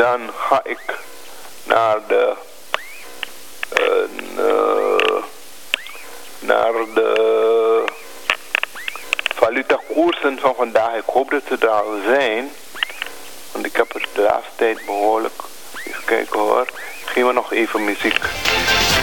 Dan ga ik naar de valutakoersen van vandaag. Ik hoop dat ze er al zijn. Want ik heb er de laatste tijd behoorlijk... Even kijken hoor. Geef me nog even muziek.